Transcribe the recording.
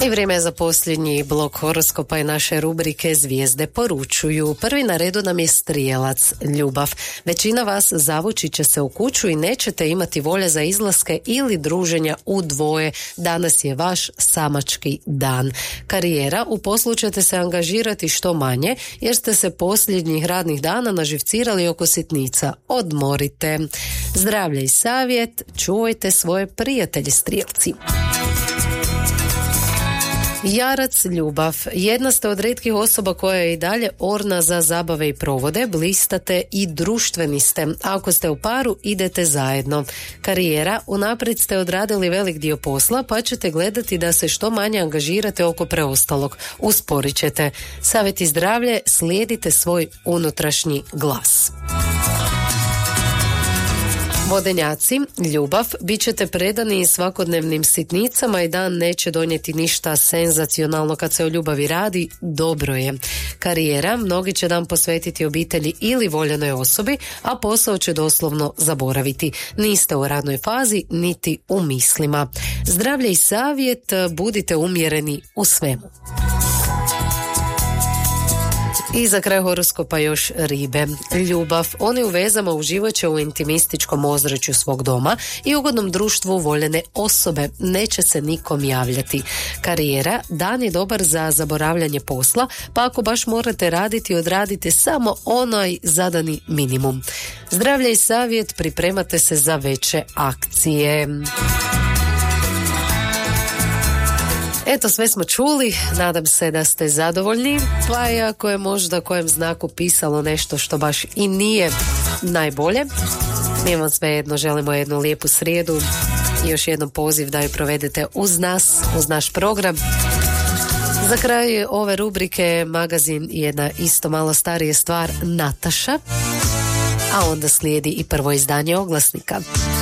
I vrijeme je za posljednji blok horoskopa i naše rubrike Zvijezde poručuju. Prvi na redu nam je Strijelac, ljubav. Većina vas zavući će se u kuću i nećete imati volje za izlaske ili druženja u dvoje. Danas je vaš samački dan. Karijera, u poslu ćete se angažirati što manje jer ste se posljednjih radnih dana naživcirali oko sitnica. Odmorite. Zdravlje i savjet, čuvajte svoje prijatelje Strijelci. Jarac, ljubav. Jedna ste od rijetkih osoba koja je i dalje orna za zabave i provode, blistate i društveni ste. Ako ste u paru, idete zajedno. Karijera, unaprijed ste odradili velik dio posla, pa ćete gledati da se što manje angažirate oko preostalog. Usporit ćete. Savjet i zdravlje, slijedite svoj unutrašnji glas. Vodenjaci, ljubav, bit ćete predani svakodnevnim sitnicama i dan neće donijeti ništa senzacionalno. Kad se o ljubavi radi, dobro je. Karijera, mnogi će dan posvetiti obitelji ili voljenoj osobi, a posao će doslovno zaboraviti. Niste u radnoj fazi, niti u mislima. Zdravlje i savjet, budite umjereni u svemu. I za kraj horoskopa još ribe. Ljubav. Oni u vezama uživat će u intimističkom ozračju svog doma i ugodnom društvu voljene osobe. Neće se nikom javljati. Karijera. Dan je dobar za zaboravljanje posla, pa ako baš morate raditi, odradite samo onaj zadani minimum. Zdravlje i savjet, pripremate se za veće akcije. Eto, sve smo čuli, nadam se da ste zadovoljni, pa i ako je možda kojem znaku pisalo nešto što baš i nije najbolje, mi vam svejedno želimo jednu lijepu srijedu i još jednom poziv da ju provedete uz nas, uz naš program. Za kraj ove rubrike magazin jedna isto malo starije stvar, Nataša, a onda slijedi i prvo izdanje Oglasnika.